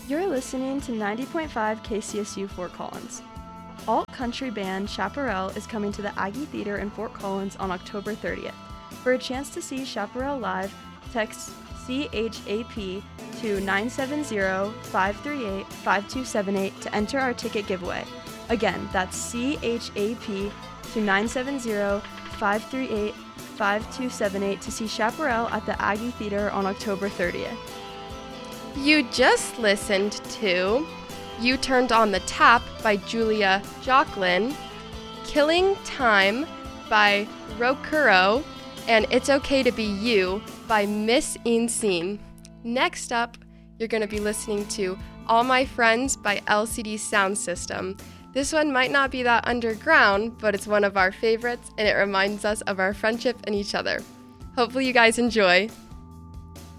You're listening to 90.5 KCSU Fort Collins. Alt country band Chaparral is coming to the Aggie Theater in Fort Collins on October 30th. For a chance to see Chaparral live, text CHAP to 970-538-5278 to enter our ticket giveaway. Again, that's CHAP to 970-538-5278 to see Chaparral at the Aggie Theater on October 30th. You just listened to You Turned on the Tap by Julia Jocelyn, Killing Time by Rokuro, and It's Okay to Be You by Miss Inseen. Next up, you're going to be listening to All My Friends by LCD Sound System. This one might not be that underground, but it's one of our favorites, and it reminds us of our friendship and each other. Hopefully you guys enjoy.